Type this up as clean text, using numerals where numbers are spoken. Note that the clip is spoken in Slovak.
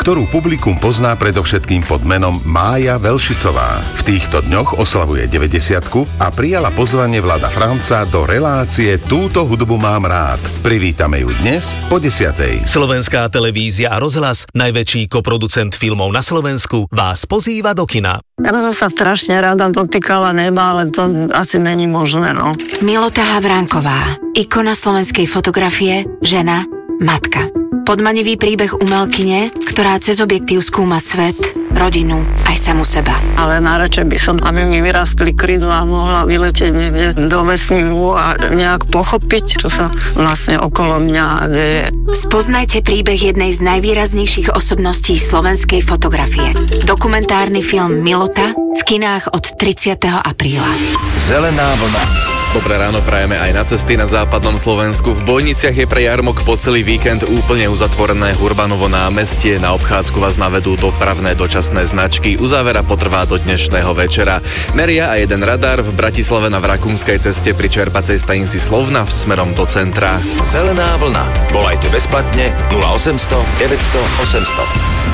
ktorú publikum pozná predovšetkým pod menom Mája Velšicová. V týchto dňoch oslavuje 90-ku a prijala pozvanie Vlada Franca do relácie Túto hudbu mám rád. Privítame ju dnes po 10:00. Slovenská televízia a rozhlas, najväčší koproducent filmov na Slovensku, vás pozýva do kina. Ja som sa strašne rada dotýkala neba, ale to asi není možné, no. Milota Havránková, ikona slovenskej fotografie, žena, matka. Podmanivý príbeh umelkyne, ktorá cez objektív skúma svet, rodinu, aj samu seba. Ale najradšej by som, aby mi vyrastli krídla a mohla vyletieť niekde do vesmíru a nejak pochopiť, čo sa vlastne okolo mňa deje. Spoznajte príbeh jednej z najvýraznejších osobností slovenskej fotografie. Dokumentárny film Milota v kinách od 30. apríla. Zelená vlna. Dobré ráno prajeme aj na cesty na západnom Slovensku. V Bojniciach je pre jarmok po celý víkend úplne uzatvorené Hurbanovo námestie. Na obchádzku vás navedú dopravné dočasné značky. Uzávera potrvá do dnešného večera. Meria a jeden radar v Bratislave na Rakúnskej ceste pri čerpacej stanici Slovna smerom do centra. Zelená vlna. Volajte bezplatne 0800 900 800.